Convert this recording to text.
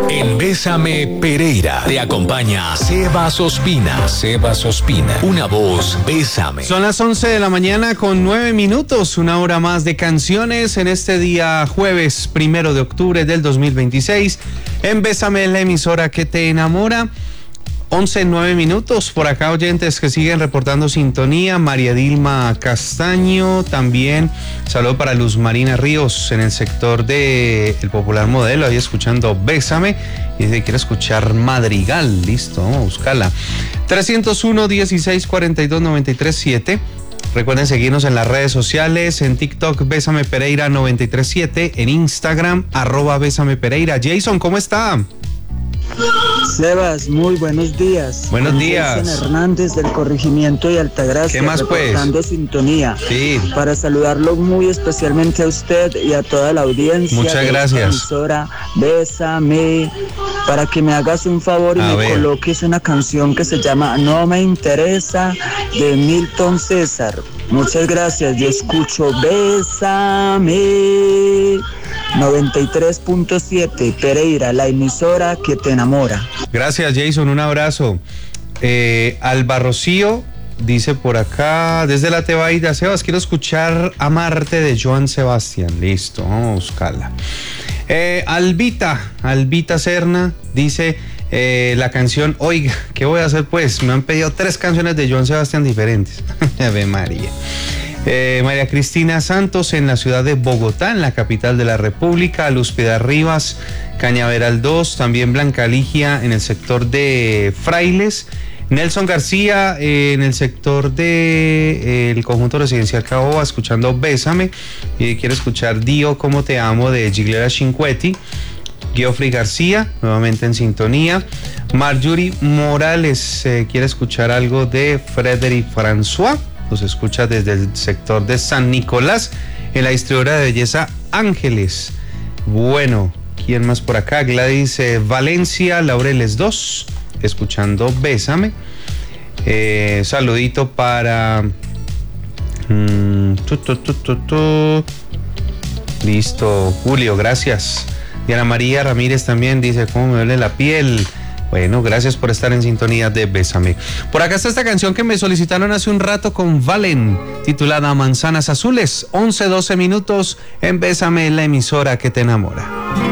En Bésame Pereira te acompaña Sebas Ospina. Sebas Ospina, una voz Bésame. Son las 11 de la mañana con 9 minutos, una hora más de canciones en este día jueves 1 de octubre del 2026. En Bésame, la emisora que te enamora. 11:09 minutos. Por acá oyentes que siguen reportando sintonía. María Dilma Castaño, también saludo para Luz Marina Ríos en el sector de El Popular Modelo, ahí escuchando Bésame, y dice quiere escuchar Madrigal. Listo, vamos a buscarla. 301-1642-937. Recuerden seguirnos en las redes sociales, en TikTok Bésame Pereira 937, en Instagram @Bésame Pereira. Jason, ¿cómo está? Sebas, muy buenos días. Buenos días. Jason Hernández del Corregimiento de Altagracia. ¿Qué más pues? Reportando sintonía. Sí. Para saludarlo muy especialmente a usted y a toda la audiencia. Muchas gracias. Emisora Bésame, para que me hagas un favor y me coloques una canción que se llama No Me Interesa, de Milton César. Muchas gracias. Yo escucho Bésame 93.7 Pereira, la emisora que te enamora. Gracias, Jason, un abrazo. Alba Rocío dice por acá, desde la Tebaida: Sebas, quiero escuchar Amarte de Joan Sebastián. Listo, vamos a buscarla. Albita Serna dice la canción Oiga, ¿qué voy a hacer pues? Me han pedido 3 canciones de Joan Sebastián diferentes. Ave María. María Cristina Santos en la ciudad de Bogotá, en la capital de la República. Luz Piedad Rivas, Cañaveral 2, también Blanca Ligia en el sector de Frailes. Nelson García en el sector de el conjunto residencial Caoba, escuchando Bésame, y quiere escuchar Dio, Cómo Te Amo, de Gigliola Cinquetti. Geoffrey García, nuevamente en sintonía. Marjorie Morales quiere escuchar algo de Frédéric François. Los escucha desde el sector de San Nicolás, en la distribuidora de belleza Ángeles. Bueno, ¿quién más por acá? Gladys Valencia, Laureles 2, escuchando Bésame. Saludito para... Listo, Julio, gracias. Diana María Ramírez también dice, ¿cómo me duele la piel? Bueno, gracias por estar en sintonía de Bésame. Por acá está esta canción que me solicitaron hace un rato con Valen, titulada Manzanas Azules. 11:12 minutos en Bésame, la emisora que te enamora.